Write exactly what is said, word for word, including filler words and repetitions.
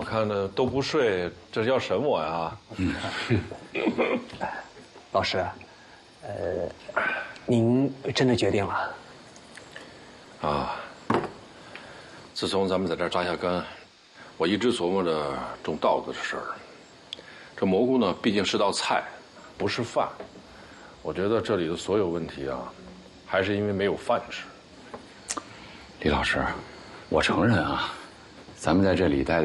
看呢都不睡，这是要审我呀？嗯， 老师，呃，您真的决定了？ 啊，自从咱们在这儿扎下根，我一直琢磨着种稻子的事儿。这蘑菇呢，毕竟是道菜，不是饭。我觉得这里的所有问题啊，还是因为没有饭吃。 李老师，我承认啊，咱们在这里待的。